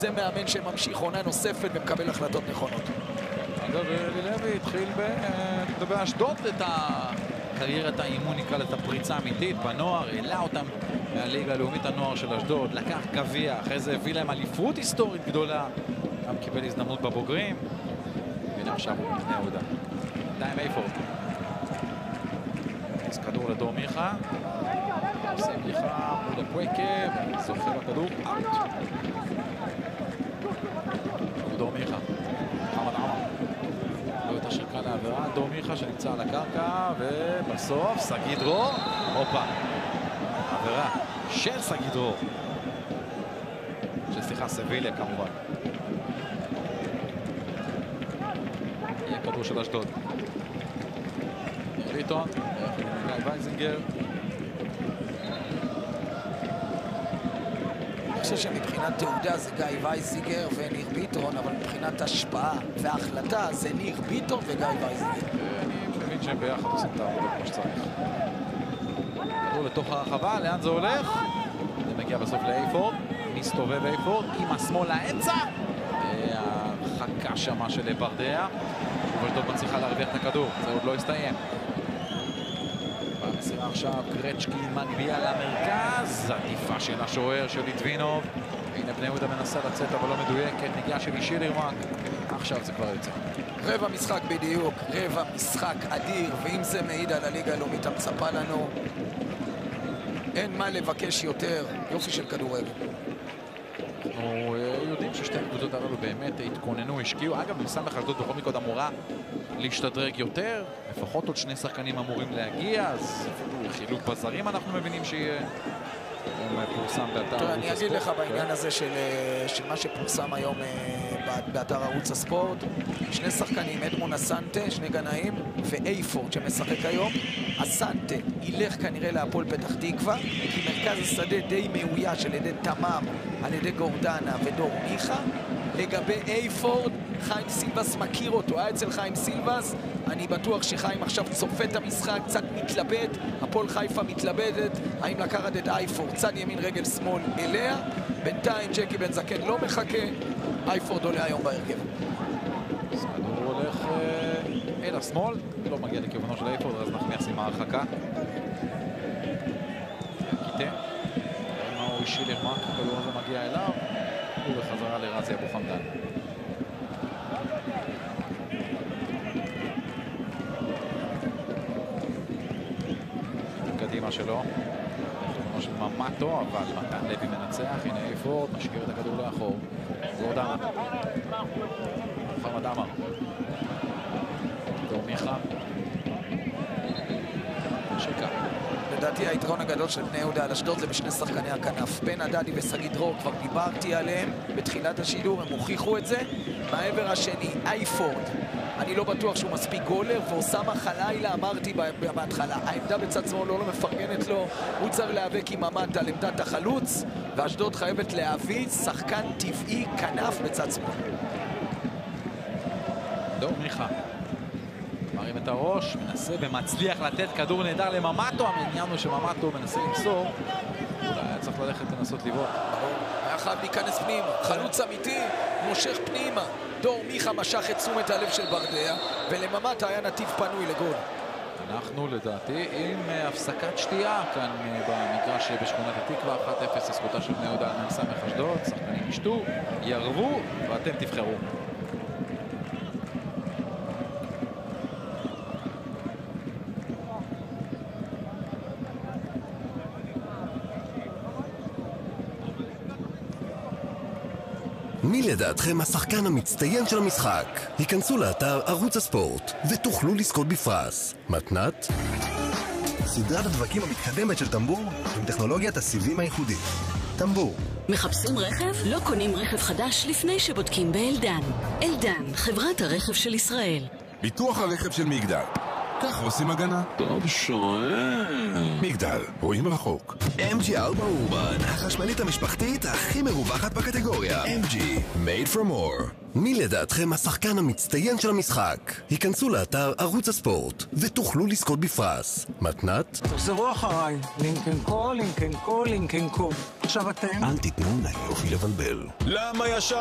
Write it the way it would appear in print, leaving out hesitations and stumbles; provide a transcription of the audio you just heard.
זה מאמן שממשיך עונה נוספת ומקבל החלטות נכונות. אגב, אלי לוי התחיל באשדוד את הקריירת האימון, נקרא את הפריצה האמיתית בנוער, העלה אותם מהליגה הלאומית הנוער של אשדוד, לקח גביע, אחרי זה הביא להם אליפות היסטורית גדולה, גם קיבל הזדמנות בבוגרים, והנה עכשיו הוא בבני יהודה. עדיין אייפורד. אז כדור לדור מיכה, עושה מיכה מול הפויקר, זוכה בכדור, אאוט. דור מיכה, חמד עמר. לא יותר שרקה לעבירה, דור מיכה שנמצא על הקרקע, ובסוף סגי דרור, הופה. עבירה של סגי דרור. שסליחה, סביליה כמובן. יהיה כדור של אשדוד. ביטון, גיא וייזינגר. אני חושב שמבחינת תעודה זה גיא וייזינגר וניר ביטון, אבל מבחינת השפעה וההחלטה זה ניר ביטון וגיא וייזינגר. אני מבין שהם ביחד עושים את העבודה כמו שצריך. כדור לתוך הרחבה, לאן זה הולך? זה מגיע בסוף לאייפורד, מסתובב אייפורד עם השמאל לאמצע. והרחקה שמה של ברדע. אשדוד מצליחה להרוויח את הכדור, זה עוד לא הסתיים. במסירה עכשיו קרצ'קי מגביה למרכז, עדיפה של השוער של ליטבינוב. הנה בני יהודה מנסה לצאת אבל לא מדויקת, נגיעה של אישי לירמן. עכשיו זה כבר יוצא. רבע משחק בדיוק, רבע משחק אדיר, ואם זה מעיד על הליגה הלאומית המצפה לנו, אין מה לבקש יותר. יופי של כדורגל. אנחנו יודעים ששתי הקבוצות הללו באמת התכוננו, השקיעו. אגב, מסמך אשדוד בכל מקרה אמורה להשתדרג יותר, לפחות עוד שני שחקנים אמורים להגיע, אז חילוק בזרים אנחנו מבינים שיהיה פורסם באתר ערוץ הספורט. אני אגיד לך בעניין הזה של מה שפורסם היום באתר ערוץ הספורט, שני שחקנים, אדמון אסנטה, שני גנאים, ואייפורד שמשחק היום. אסנטה ילך כנראה להפועל פתח תקווה, כי מרכז השדה די מאויש על ידי תמם, על ידי גורדנה ודור מיכה. לגבי אייפורד, חיים סילבס מכיר אותו, היה אצל חיים סילבס, אני בטוח שחיים עכשיו צופה את המשחק, קצת מתלבט, הפועל חיפה מתלבטת, האם לקחת את אייפורד צד ימין רגל שמאל אליה, בינתיים ג'קי בן זקן לא מחכה, אייפורד עולה היום בהרכב. אז כדור הולך אל השמאל, לא מגיע לכיוונו של אייפורד, אז נחמיאס עם ההרחקה. קיטה, מאור אישי לרמק, הכדור הזה מגיע אליו, ובחזרה לרזי אבו חמדן. קדימה שלו, כמו של ממטו, אבל מתן לוי מנצח. הנה אייפורד, משאיר את הכדור לאחור. גורדנה, חמד עמר, דור מיכה, שקה. לדעתי היתרון הגדול של בני יהודה על אשדוד זה בשני שחקני הכנף, בן עדדי וסגי דרור, כבר דיברתי עליהם בתחילת השידור, הם הוכיחו את זה. מהעבר השני, אייפורד, אני לא בטוח שהוא מספיק גולר, ואוסמה חלילה, אמרתי בהתחלה, העמדה בצד שמאל לא מפרגנת לו, הוא צריך להיאבק עם ממ"ט על עמדת החלוץ, ואשדוד חייבת להביא שחקן טבעי כנף בצד שמאל. דור מיכה מרים את הראש, מנסה ומצליח לתת כדור נהדר לממטו. העניין הוא שממטו מנסה למסור, אולי היה צריך ללכת לנסות לבעוט. היה חייב להיכנס פנימה, חלוץ אמיתי, מושך פנימה. דור מיכה משך את תשומת הלב של ברדע, ולממטו היה נתיב פנוי לגול. אנחנו לדעתי עם הפסקת שתייה כאן במגרש בשכונת התקווה, 1-0 לזכותה של בני יהודה על מ"ס אשדוד. שחקנים ישתו, ירבו, ואתם תבחרו. מי לדעתכם השחקן המצטיין של המשחק? היכנסו לאתר ערוץ הספורט ותוכלו לזכות בפרס. מתנת? סדרת הדבקים המתקדמת של טמבור עם טכנולוגיית הסיבים הייחודית. טמבור. מחפשים רכב? לא קונים רכב חדש לפני שבודקים באלדן. אלדן, חברת הרכב של ישראל. ביטוח הרכב של מגדל. כך עושים הגנה. טוב שואל. מגדל, רואים רחוק. MG 4 אורבן, החשמלית המשפחתית הכי מרווחת בקטגוריה. MG, made for more. מי לדעתכם השחקן המצטיין של המשחק? היכנסו לאתר ערוץ הספורט ותוכלו לזכות בפרס. מתנת? תחזרו אחריי. לינקן קו, לינקן קו, לינקן קו. עכשיו אתם? אל תיתנו ליופי לבלבל. למה ישר